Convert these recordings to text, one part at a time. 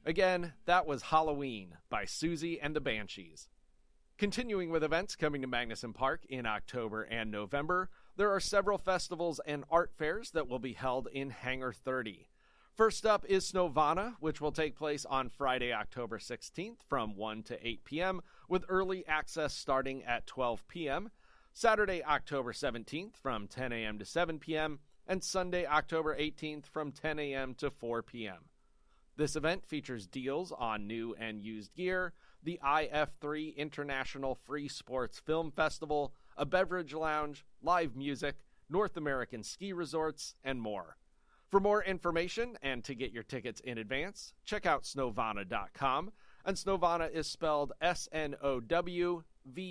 Again, that was Halloween by Susie and the Banshees. Continuing with events coming to Magnuson Park in October and November, there are several festivals and art fairs that will be held in Hangar 30. First up is Snowvana, which will take place on Friday, October 16th from 1 to 8 p.m., with early access starting at 12 p.m., Saturday, October 17th from 10 a.m. to 7 p.m., and Sunday, October 18th from 10 a.m. to 4 p.m. This event features deals on new and used gear, the IF3 International Free Sports Film Festival, a beverage lounge, live music, North American ski resorts, and more. For more information and to get your tickets in advance, check out snowvana.com, and Snowvana is spelled Snowvana.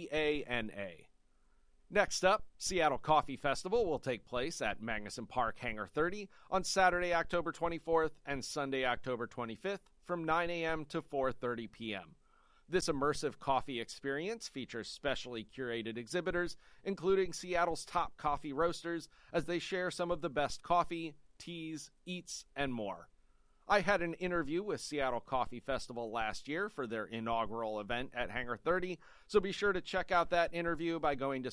Next up, Seattle Coffee Festival will take place at Magnuson Park Hangar 30 on Saturday, October 24th and Sunday, October 25th from 9 a.m. to 4:30 p.m. This immersive coffee experience features specially curated exhibitors, including Seattle's top coffee roasters, as they share some of the best coffee, teas, eats, and more. I had an interview with Seattle Coffee Festival last year for their inaugural event at Hangar 30, so be sure to check out that interview by going to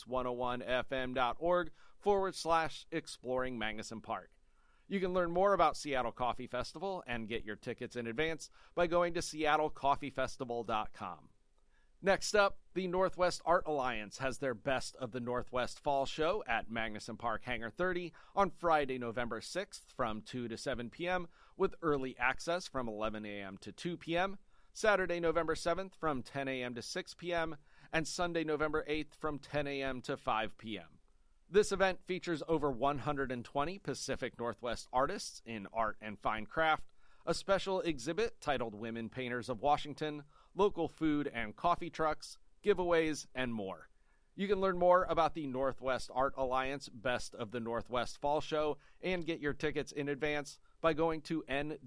space101fm.org/exploring Magnuson Park. You can learn more about Seattle Coffee Festival and get your tickets in advance by going to seattlecoffeefestival.com. Next up, the Northwest Art Alliance has their Best of the Northwest Fall Show at Magnuson Park Hangar 30 on Friday, November 6th from 2 to 7 p.m., with early access from 11 a.m. to 2 p.m., Saturday, November 7th from 10 a.m. to 6 p.m., and Sunday, November 8th from 10 a.m. to 5 p.m. This event features over 120 Pacific Northwest artists in art and fine craft, a special exhibit titled Women Painters of Washington, local food and coffee trucks, giveaways, and more. You can learn more about the Northwest Art Alliance Best of the Northwest Fall Show and get your tickets in advance by going to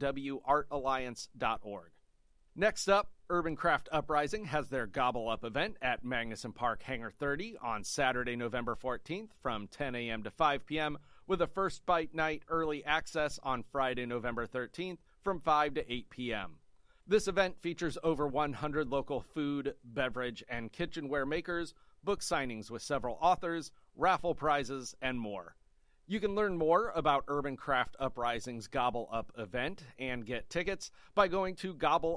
nwartalliance.org. Next up, Urban Craft Uprising has their Gobble Up event at Magnuson Park Hangar 30 on Saturday, November 14th from 10 a.m. to 5 p.m., with a First Bite Night early access on Friday, November 13th from 5 to 8 p.m. This event features over 100 local food, beverage, and kitchenware makers, book signings with several authors, raffle prizes, and more. You can learn more about Urban Craft Uprising's Gobble Up event and get tickets by going to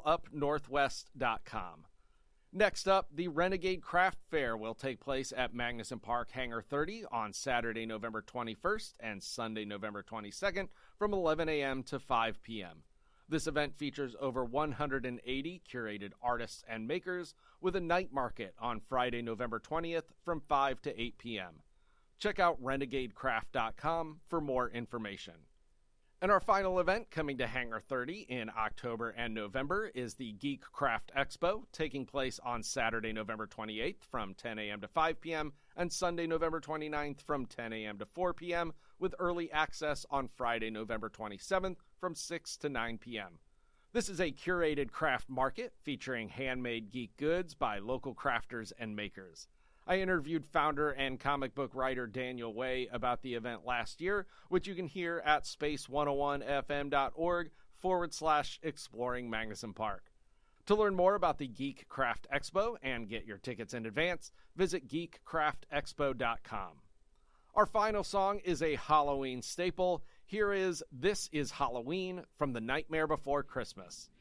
gobbleupnorthwest.com. Next up, the Renegade Craft Fair will take place at Magnuson Park Hangar 30 on Saturday, November 21st and Sunday, November 22nd from 11 a.m. to 5 p.m. This event features over 180 curated artists and makers with a night market on Friday, November 20th from 5 to 8 p.m. Check out renegadecraft.com for more information. And our final event coming to Hangar 30 in October and November is the Geek Craft Expo, taking place on Saturday, November 28th from 10 a.m. to 5 p.m. and Sunday, November 29th from 10 a.m. to 4 p.m., with early access on Friday, November 27th from 6 to 9 p.m. This is a curated craft market featuring handmade geek goods by local crafters and makers. I interviewed founder and comic book writer Daniel Way about the event last year, which you can hear at space101fm.org/exploring Magnuson Park. To learn more about the Geek Craft Expo and get your tickets in advance, visit geekcraftexpo.com. Our final song is a Halloween staple. Here is This Is Halloween from The Nightmare Before Christmas.